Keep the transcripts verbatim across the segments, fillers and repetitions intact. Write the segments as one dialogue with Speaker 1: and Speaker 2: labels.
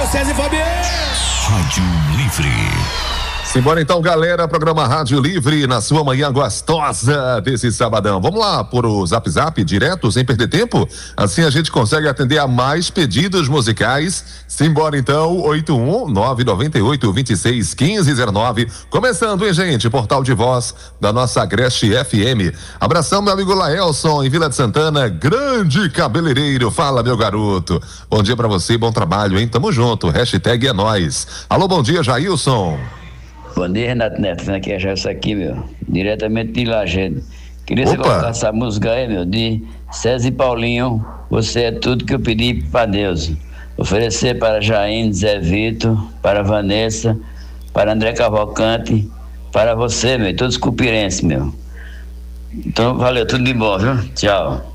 Speaker 1: Alô, César e Fabiano.
Speaker 2: Rádio Livre.
Speaker 3: Simbora então, galera, programa Rádio Livre na sua manhã gostosa desse sabadão. Vamos lá por o Zap Zap direto, sem perder tempo? Assim a gente consegue atender a mais pedidos musicais. Simbora então, oito um nove nove oito, dois seis, um cinco zero nove. Começando, hein, gente? Portal de voz da nossa Agreste F M. Abração, meu amigo Laelson, em Vila de Santana, grande cabeleireiro. Fala, meu garoto. Bom dia pra você, bom trabalho, hein? Tamo junto. Hashtag é nóis. Alô, bom dia, Jailson.
Speaker 4: Bom dia, Renato Neto, aqui é Jailson aqui, meu, diretamente de Lajeado. Queria você colocar essa música aí, meu, de César e Paulinho, Você é Tudo Que Eu Pedi Pra Deus. Oferecer para Jaine, Zé Vitor, para Vanessa, para André Cavalcante, para você, meu, e todos os cupirenses, meu. Então, valeu, tudo de bom, viu? Tchau.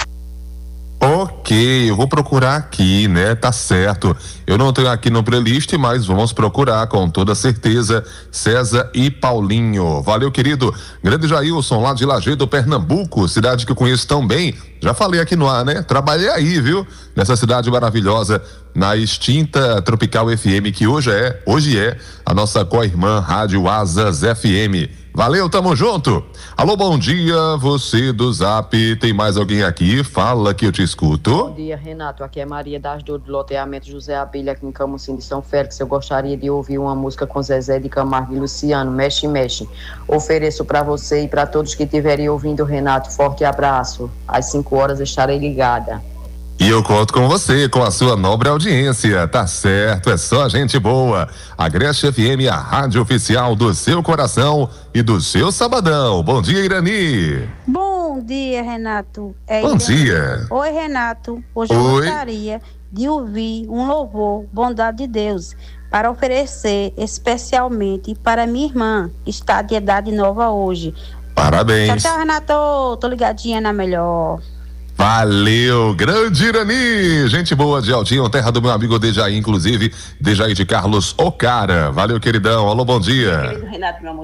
Speaker 3: Ok, eu vou procurar aqui, né? Tá certo. Eu não tenho aqui no playlist, mas vamos procurar com toda certeza. César e Paulinho. Valeu, querido. Grande Jailson, lá de Lajeado, Pernambuco, cidade que eu conheço tão bem. Já falei aqui no ar, né? Trabalhei aí, viu? Nessa cidade maravilhosa, na extinta Tropical F M, que hoje é, hoje é a nossa co-irmã Rádio Asas F M. Valeu, tamo junto. Alô, bom dia, você do Zap. Tem mais alguém aqui? Fala que eu te escuto.
Speaker 5: Bom dia, Renato. Aqui é Maria das Dores do loteamento José Abelha, aqui em Camusim de São Félix. Eu gostaria de ouvir uma música com Zezé de Camargo e Luciano, Mexe, Mexe. Ofereço para você e para todos que estiverem ouvindo, Renato. Forte abraço. Às cinco horas estarei ligada.
Speaker 3: E eu conto com você, com a sua nobre audiência, tá certo, é só gente boa. Agreste F M, a rádio oficial do seu coração e do seu sabadão. Bom dia, Irani.
Speaker 6: Bom dia, Renato. É
Speaker 3: Bom
Speaker 6: Irani.
Speaker 3: dia.
Speaker 6: Oi, Renato. Hoje eu
Speaker 3: Oi.
Speaker 6: gostaria de ouvir um louvor, Bondade de Deus, para oferecer especialmente para minha irmã, que está de idade nova hoje.
Speaker 3: Parabéns.
Speaker 6: Tchau, tchau, Renato. Tô ligadinha na melhor.
Speaker 3: Valeu, grande Irani, gente boa de Aldinho, terra do meu amigo Dejaí, inclusive, Dejaí de Carlos Ocara. Valeu, queridão, alô, bom dia.
Speaker 7: Querido Renato, meu amor.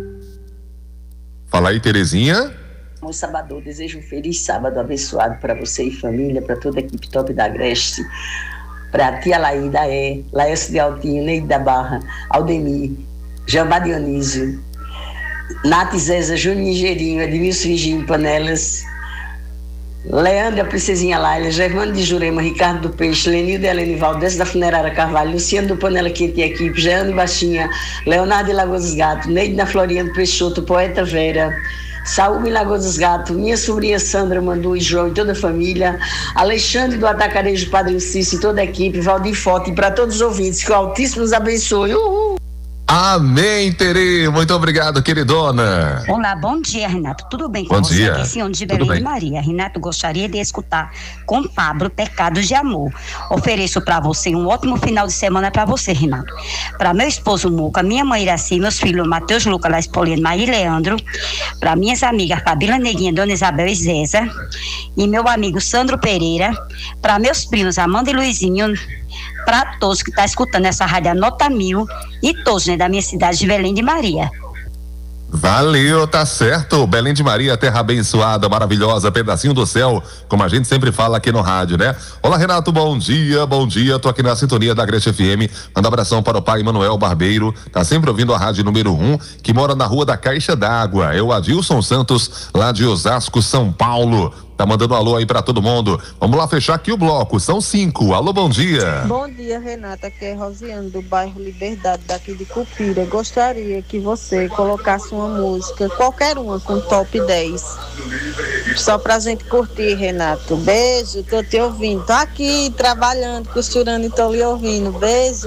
Speaker 3: Fala aí, Terezinha.
Speaker 7: Bom sábado, desejo um feliz sábado abençoado para você e família, para toda a equipe top da Agreste, para a tia Laída, é, Laércio de Altinho, Neide da Barra, Aldemir, Jambá Dionísio, Nath Zeza, Júnior Nigerinho, Edmilson Virgínio Panelas, Leandra, Princesinha Laila, Germano de Jurema, Ricardo do Peixe, Lenildo de Helene Valdez da Funerária Carvalho, Luciano do Panela Quente e Equipe, Jeane Baixinha, Leonardo de Lagoa dos Gatos, Neide na Floriano Peixoto, Poeta Vera, Saúl em Lagoa dos Gatos, minha sobrinha Sandra Mandu e João e toda a família, Alexandre do Atacarejo, Padre Cício e toda a equipe, Valdir Forte, e para todos os ouvintes, que o Altíssimo os abençoe. Uhul!
Speaker 3: Amém, Tere, muito obrigado, queridona.
Speaker 8: Olá, bom dia, Renato, tudo bem com
Speaker 3: bom
Speaker 8: você?
Speaker 3: Dia.
Speaker 8: Aqui, Senhor de Belém de Maria. Renato, gostaria de escutar com Pablo, Pecados de Amor. Ofereço para você um ótimo final de semana para você, Renato. Para meu esposo Muca, minha mãe Iraci, meus filhos Matheus, Lucas, Laís Paulino, Maria e Leandro, para minhas amigas Fabíola Neguinha, Dona Isabel e Zéza, e meu amigo Sandro Pereira, para meus primos Amanda e Luizinho, para todos que estão tá escutando essa rádio Nota Mil e todos, né, da minha cidade de Belém de Maria.
Speaker 3: Valeu, tá certo. Belém de Maria, terra abençoada, maravilhosa, pedacinho do céu, como a gente sempre fala aqui no rádio, né? Olá, Renato, bom dia, bom dia. Tô aqui na sintonia da Agreste F M. Manda um abração para o pai Manuel Barbeiro, tá sempre ouvindo a rádio número um, que mora na rua da Caixa d'Água. É o Adilson Santos, lá de Osasco, São Paulo. Tá mandando um alô aí pra todo mundo. Vamos lá fechar aqui o bloco. São cinco. Alô, bom dia.
Speaker 9: Bom dia, Renata. Aqui é Rosiane, do bairro Liberdade, daqui de Cupira. Gostaria que você colocasse uma música, qualquer uma, com top dez. Só pra gente curtir, Renato. Beijo, tô te ouvindo. Tô aqui trabalhando, costurando e tô lhe ouvindo. Beijo.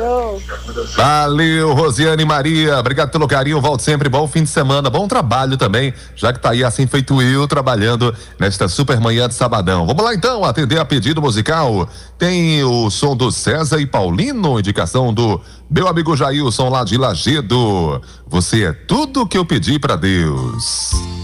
Speaker 3: Valeu, Rosiane Maria. Obrigado pelo carinho. Volto sempre. Bom fim de semana. Bom trabalho também, já que tá aí assim feito eu trabalhando nesta super manhã de sabadão. Vamos lá então, atender a pedido musical. Tem o som do César e Paulino, indicação do meu amigo Jailson lá de Lajeado. Você é tudo que eu pedi pra Deus.